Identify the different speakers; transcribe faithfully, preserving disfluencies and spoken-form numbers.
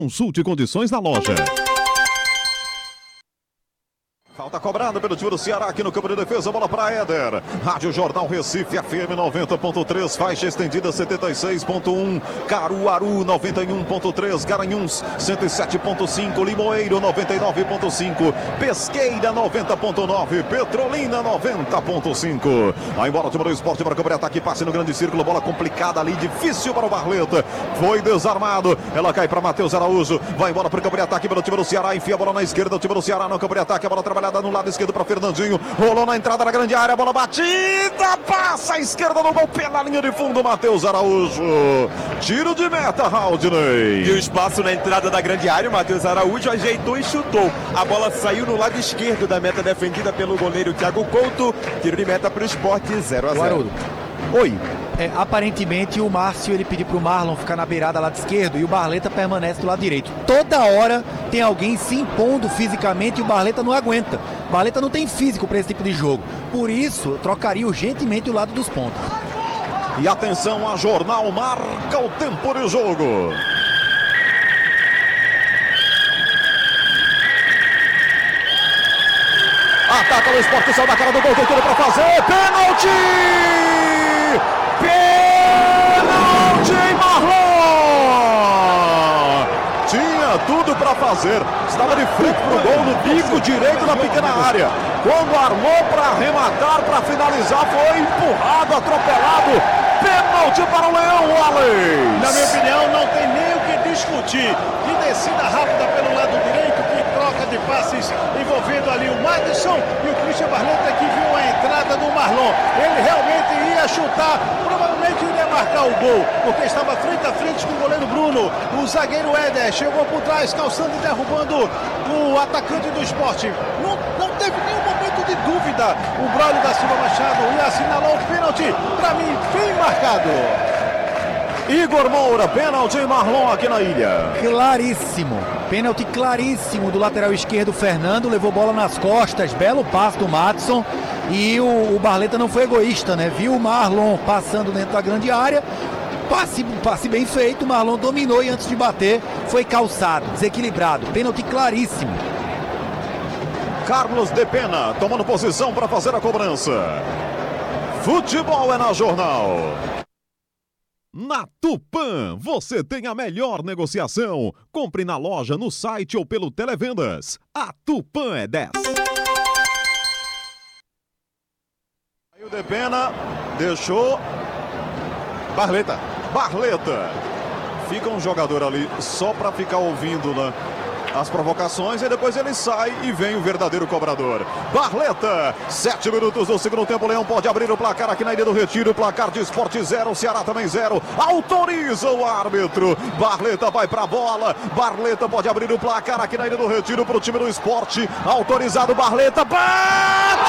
Speaker 1: Consulte condições na loja.
Speaker 2: Falta cobrada pelo time do Ceará aqui no campo de defesa, bola para Éder. Rádio Jornal Recife, F M noventa ponto três, faixa estendida setenta e seis ponto um, Caruaru noventa e um ponto três, Garanhuns cento e sete ponto cinco, Limoeiro noventa e nove ponto cinco, Pesqueira noventa ponto nove, Petrolina noventa ponto cinco. Vai embora o time do Esporte para cobrir ataque, passe no grande círculo, bola complicada ali, difícil para o Barleta. Foi desarmado, ela cai para Matheus Araújo, vai embora para o campo de ataque pelo time do Ceará, enfia a bola na esquerda, o time do Ceará no campo de ataque, a bola trabalhada no lado esquerdo para Fernandinho, rolou na entrada da grande área, bola batida, passa a esquerda no gol pela linha de fundo, Matheus Araújo, tiro de meta, Raudney.
Speaker 3: E o espaço na entrada da grande área, o Matheus Araújo ajeitou e chutou, a bola saiu no lado esquerdo da meta defendida pelo goleiro Thiago Couto, tiro de meta para o Sport, zero a zero.
Speaker 4: Oi. É, aparentemente o Márcio ele pediu pro Marlon ficar na beirada lado esquerdo e o Barleta permanece do lado direito. Toda hora tem alguém se impondo fisicamente e o Barleta não aguenta. O Barleta não tem físico para esse tipo de jogo. Por isso, eu trocaria urgentemente o lado dos pontos.
Speaker 2: E atenção, a Jornal marca o tempo de jogo. Ataca o Sport, saiu da cara do gol, tem tudo para fazer. Pênalti! Pênalti em Marlon! Tinha tudo para fazer. Estava de frente para o gol no bico direito da pequena área. Quando armou para arrematar, para finalizar, foi empurrado, atropelado. Pênalti para o Leão, Wallace!
Speaker 5: Na minha opinião, não tem nem o que discutir. Que descida rápida pelo lado direito, que troca de passes envolvendo ali o Madison e o Christian Barleta, que viu a entrada do Marlon. Ele realmente ia chutar, provavelmente iria marcar o gol, porque estava frente a frente com o goleiro Bruno. O zagueiro Éder chegou por trás, calçando e derrubando o atacante do Sport. Não, não teve nenhum momento de dúvida. O Braulio da Silva Machado ia assinalar o pênalti, para mim, bem marcado.
Speaker 2: Igor Moura, pênalti em Marlon aqui na ilha.
Speaker 4: Claríssimo, pênalti claríssimo do lateral esquerdo Fernando, levou bola nas costas, belo passe do Madison e o, o Barleta não foi egoísta, né? Viu o Marlon passando dentro da grande área, passe, passe bem feito, o Marlon dominou e antes de bater foi calçado, desequilibrado, pênalti claríssimo.
Speaker 2: Carlos de Pena tomando posição para fazer a cobrança. Futebol é na Jornal.
Speaker 1: Na Tupã, você tem a melhor negociação. Compre na loja, no site ou pelo Televendas. A Tupã é dez.
Speaker 2: Aí o De Pena deixou Barleta. Barleta. Fica um jogador ali só para ficar ouvindo, né, as provocações, e depois ele sai e vem o verdadeiro cobrador. Barleta, sete minutos do segundo tempo, o Leão pode abrir o placar aqui na Ilha do Retiro, placar de Sport zero, Ceará também zero, autoriza o árbitro, Barleta vai pra bola, Barleta pode abrir o placar aqui na Ilha do Retiro pro time do Sport, autorizado Barleta, bate!